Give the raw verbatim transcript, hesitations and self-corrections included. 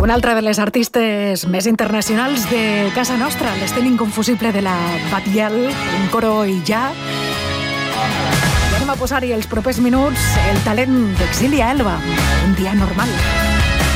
Una altra de les artistes més internacionals de casa nostra, l'estel inconfusible de la Batlle, un coro i ja. I anem a posar-hi els propers minuts el talent d'Exilia Elba, un dia normal.